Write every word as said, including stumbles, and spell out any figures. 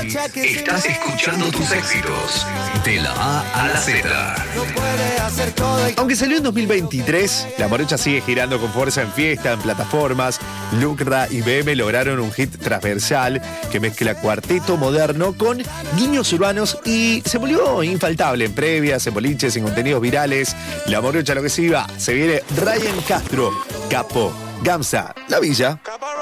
Estás escuchando tus éxitos de la A a la Z. Aunque salió en dos mil veintitrés, La Morocha sigue girando con fuerza en fiesta, en plataformas. Lucra y B M lograron un hit transversal que mezcla cuarteto moderno con guiños urbanos y se volvió infaltable en previas, en boliches, en contenidos virales. La Morocha lo que se iba, se viene Ryan Castro, Capo, Gamsa, La Villa.